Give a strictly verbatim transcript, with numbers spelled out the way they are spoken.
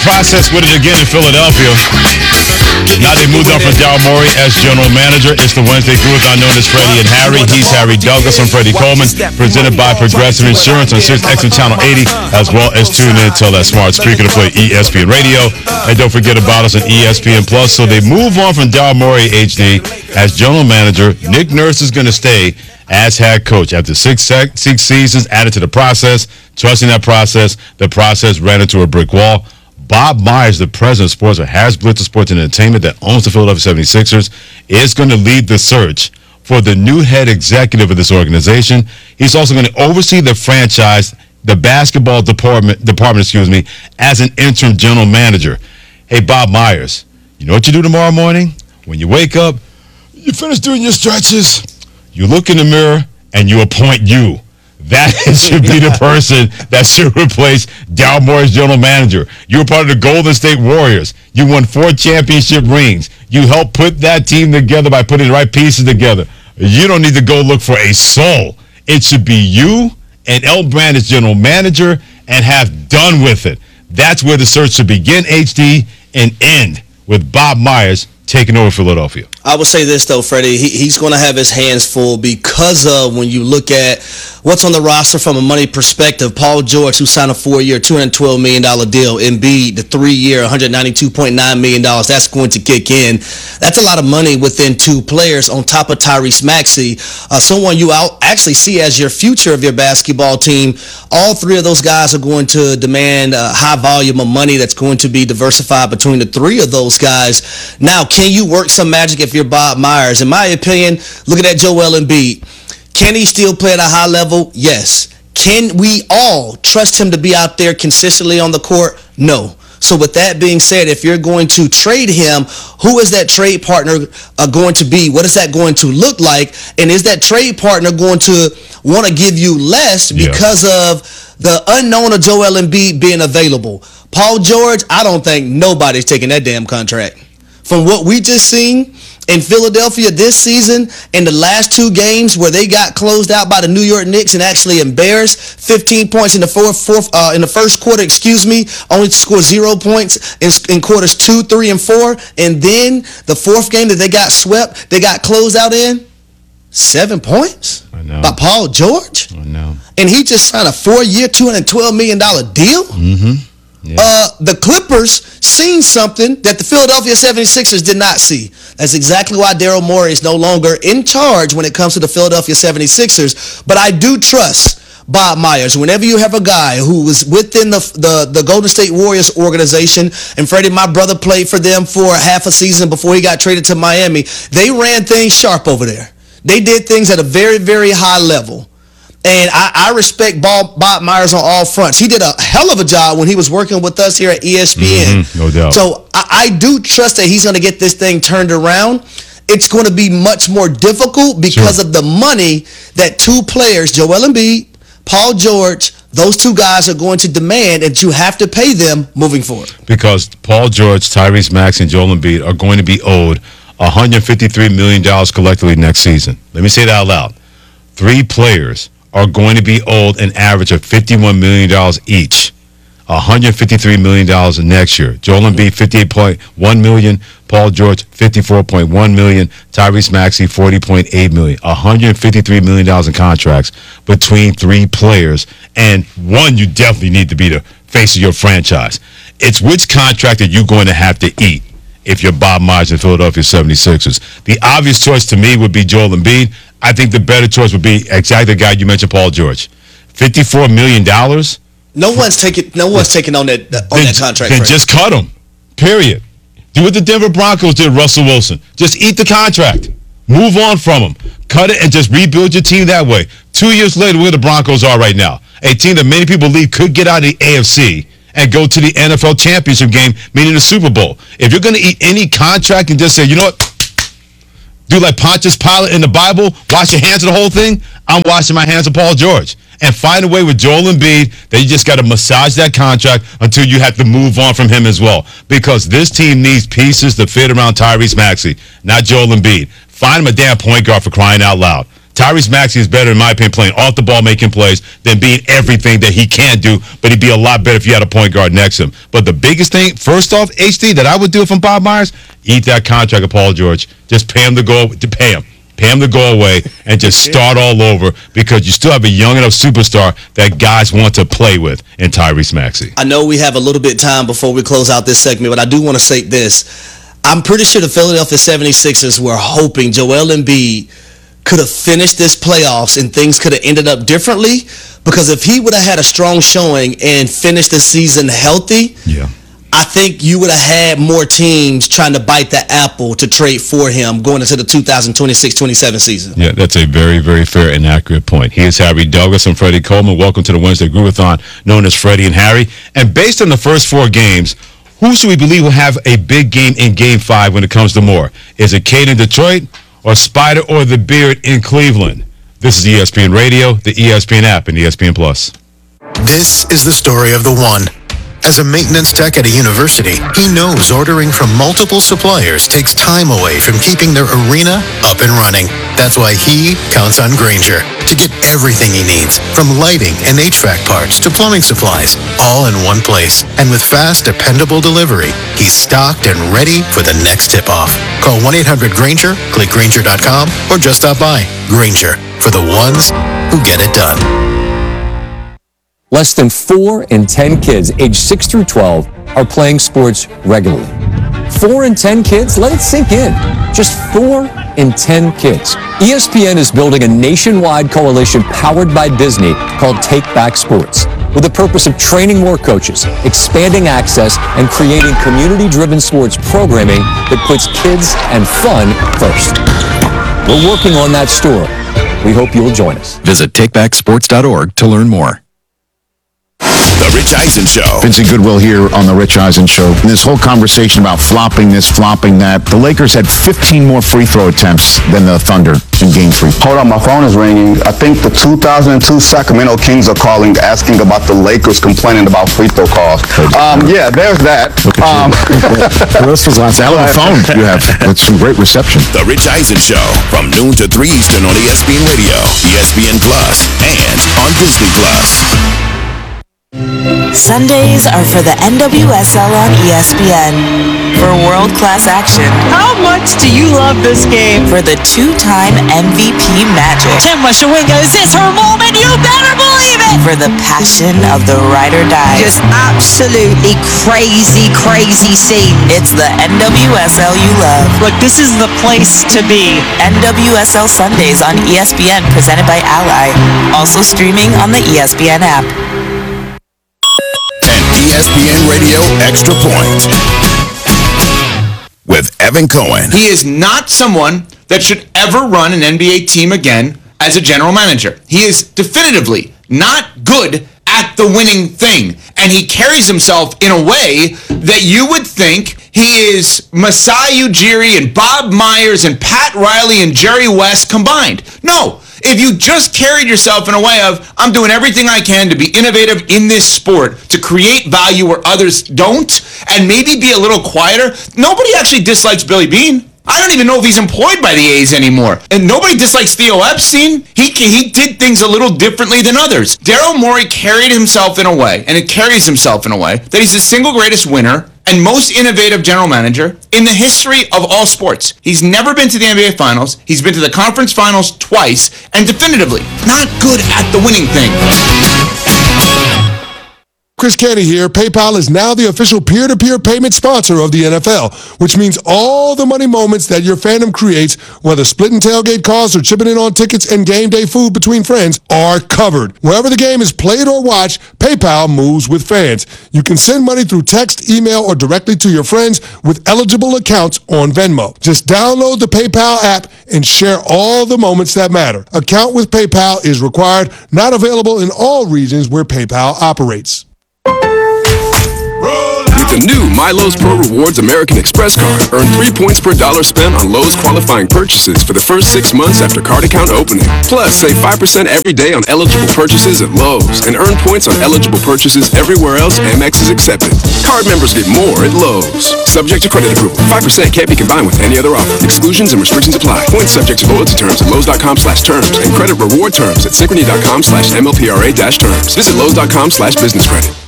process with it again in Philadelphia. Now they moved on from Daryl Morey as general manager. It's the Wednesday Crew, known as Freddie and Harry. He's Harry Douglas. I'm Freddie Coleman. Presented by Progressive Insurance on six X M Channel eighty, as well as tune in to that smart speaker to play E S P N Radio. And don't forget about us on E S P N Plus. So they move on from Daryl Morey, H D, as general manager. Nick Nurse is going to stay as head coach after six six seasons added to the process. Trusting that process, the process ran into a brick wall. Bob Myers, the president of sports or Hasbro Sports and Entertainment that owns the Philadelphia seventy-sixers, is going to lead the search for the new head executive of this organization. He's also going to oversee the franchise, the basketball department, department, excuse me, as an interim general manager. Hey, Bob Myers, you know what you do tomorrow morning? When you wake up, you finish doing your stretches, you look in the mirror, and you appoint you. That should be the person that should replace Daryl Morey's general manager. You were part of the Golden State Warriors. You won four championship rings. You helped put that team together by putting the right pieces together. You don't need to go look for a soul. It should be you and L. Brand as general manager and have done with it. That's where the search should begin, H D, and end with Bob Myers taking over Philadelphia. I would say this, though, Freddie. He, he's going to have his hands full because of when you look at what's on the roster from a money perspective. Paul George, who signed a four-year, two hundred twelve million dollars deal. Embiid, the three-year, one hundred ninety-two point nine million dollars. That's going to kick in. That's a lot of money within two players on top of Tyrese Maxey, uh, someone you out actually see as your future of your basketball team. All three of those guys are going to demand a high volume of money that's going to be diversified between the three of those guys. Now, can you work some magic if you're Bob Myers? In my opinion, looking at Joel Embiid, can he still play at a high level? Yes. Can we all trust him to be out there consistently on the court? No. So with that being said, if you're going to trade him, who is that trade partner uh, going to be? What is that going to look like? And is that trade partner going to want to give you less because yeah. of the unknown of Joel Embiid being available? Paul George, I don't think nobody's taking that damn contract. From what we just seen in Philadelphia this season, in the last two games where they got closed out by the New York Knicks and actually embarrassed, fifteen points in the fourth, fourth uh, in the first quarter, excuse me, only to score zero points in, in quarters two, three, and four, and then the fourth game that they got swept, they got closed out in seven points I know. by Paul George. I know, and he just signed a four-year, two hundred twelve million dollars deal. Mm-hmm. Yeah. Uh, the Clippers seen something that the Philadelphia seventy-sixers did not see. That's exactly why Daryl Morey is no longer in charge when it comes to the Philadelphia seventy-sixers. But I do trust Bob Myers. Whenever you have a guy who was within the, the, the Golden State Warriors organization, and Freddie, my brother, played for them for half a season before he got traded to Miami, they ran things sharp over there. They did things at a very, very high level. And I, I respect Bob, Bob Myers on all fronts. He did a hell of a job when he was working with us here at E S P N. Mm-hmm, no doubt. So I, I do trust that he's going to get this thing turned around. It's going to be much more difficult because sure. of the money that two players, Joel Embiid, Paul George, those two guys are going to demand, and you have to pay them moving forward. Because Paul George, Tyrese Maxey, and Joel Embiid are going to be owed one hundred fifty-three million dollars collectively next season. Let me say that out loud. Three players are going to be owed an average of fifty-one million dollars each. one hundred fifty-three million dollars next year. Joel Embiid, fifty-eight point one million dollars. Paul George, fifty-four point one million dollars. Tyrese Maxey, forty point eight million dollars. one hundred fifty-three million dollars in contracts between three players. And one, you definitely need to be the face of your franchise. It's which contract are you going to have to eat if you're Bob Myers in Philadelphia seventy-sixers? The obvious choice to me would be Joel Embiid. I think the better choice would be exactly the guy you mentioned, Paul George. fifty-four million dollars. No one's taking no one's taking on that on then, that contract. Then just cut him. Period. Do what the Denver Broncos did, Russell Wilson. Just eat the contract. Move on from him. Cut it and just rebuild your team that way. Two years later, where the Broncos are right now. A team that many people believe could get out of the A F C and go to the N F L championship game, meaning the Super Bowl. If you're going to eat any contract and just say, you know what, do like Pontius Pilate in the Bible, wash your hands of the whole thing, I'm washing my hands of Paul George. And find a way with Joel Embiid that you just got to massage that contract until you have to move on from him as well. Because this team needs pieces to fit around Tyrese Maxey, not Joel Embiid. Find him a damn point guard for crying out loud. Tyrese Maxey is better, in my opinion, playing off the ball, making plays, than being everything that he can do, but he'd be a lot better if you had a point guard next to him. But the biggest thing, first off, H D, that I would do from Bob Myers, eat that contract of Paul George. Just pay him to go, to pay him. Pay him to go away and just start all over, because you still have a young enough superstar that guys want to play with in Tyrese Maxey. I know we have a little bit of time before we close out this segment, but I do want to say this. I'm pretty sure the Philadelphia seventy-sixers were hoping Joel Embiid could have finished this playoffs and things could have ended up differently, because if he would have had a strong showing and finished the season healthy, yeah. I think you would have had more teams trying to bite the apple to trade for him going into the two thousand twenty-six twenty-seven season. Yeah, that's a very, very fair and accurate point. He is Harry Douglas and Freddie Coleman. Welcome to the Wednesday Groovathon, known as Freddie and Harry. And based on the first four games, who should we believe will have a big game in Game five when it comes to more? Is it Cade in Detroit, or Spider or the Beard in Cleveland? This is E S P N Radio, the E S P N app, and E S P N Plus. This is the story of the one. As a maintenance tech at a university, he knows ordering from multiple suppliers takes time away from keeping their arena up and running. That's why he counts on Grainger to get everything he needs, from lighting and H V A C parts to plumbing supplies, all in one place. And with fast, dependable delivery, he's stocked and ready for the next tip-off. Call one eight hundred Grainger, click Grainger dot com, or just stop by. Grainger, for the ones who get it done. Less than four in ten kids aged six through twelve are playing sports regularly. Four in ten kids? Let it sink in. Just four in ten kids. E S P N is building a nationwide coalition powered by Disney called Take Back Sports, with the purpose of training more coaches, expanding access, and creating community-driven sports programming that puts kids and fun first. We're working on that story. We hope you'll join us. Visit take back sports dot org to learn more. The Rich Eisen Show. Vincent Goodwill here on The Rich Eisen Show. This whole conversation about flopping this, flopping that. The Lakers had fifteen more free throw attempts than the Thunder in Game three. Hold on, my phone is ringing. I think the two thousand two Sacramento Kings are calling, asking about the Lakers complaining about free throw calls. Um, yeah, there's that. Um, the rest was last hour on the phone. You have that's some great reception. The Rich Eisen Show from noon to three Eastern on E S P N Radio, E S P N Plus, and on Disney Plus. Sundays are for the N W S L on E S P N. For world-class action. How much do you love this game? For the two-time M V P magic. Tim Washawinga, is this her moment? You better believe it! For the passion of the ride or die. Just absolutely crazy, crazy scene. It's the N W S L you love. Look, this is the place to be. N W S L Sundays on E S P N, presented by Ally. Also streaming on the E S P N app. E S P N Radio Extra Point with Evan Cohen. He is not someone that should ever run an N B A team again as a general manager. He is definitively not good at the winning thing, and he carries himself in a way that you would think he is Masai Ujiri and Bob Myers and Pat Riley and Jerry West combined. No. If you just carried yourself in a way of, I'm doing everything I can to be innovative in this sport, to create value where others don't, and maybe be a little quieter, nobody actually dislikes Billy Beane. I don't even know if he's employed by the A's anymore. And nobody dislikes Theo Epstein. He he did things a little differently than others. Daryl Morey carried himself in a way, and it carries himself in a way, that he's the single greatest winner and most innovative general manager in the history of all sports. He's never been to the N B A Finals. He's been to the conference finals twice, and definitively not good at the winning thing. Chris Canty here. PayPal is now the official peer-to-peer payment sponsor of the N F L, which means all the money moments that your fandom creates, whether splitting tailgate costs or chipping in on tickets and game day food between friends, are covered. Wherever the game is played or watched, PayPal moves with fans. You can send money through text, email, or directly to your friends with eligible accounts on Venmo. Just download the PayPal app and share all the moments that matter. Account with PayPal is required, not available in all regions where PayPal operates. The new My Lowe's Pro Rewards American Express card. Earn three points per dollar spent on Lowe's qualifying purchases for the first six months after card account opening. Plus, save five percent every day on eligible purchases at Lowe's and earn points on eligible purchases everywhere else Amex is accepted. Card members get more at Lowe's. Subject to credit approval. five percent can't be combined with any other offer. Exclusions and restrictions apply. Points subject to loyalty terms at Lowe's.com slash terms and credit reward terms at Synchrony.com slash MLPRA dash terms. Visit Lowe's.com slash business credit.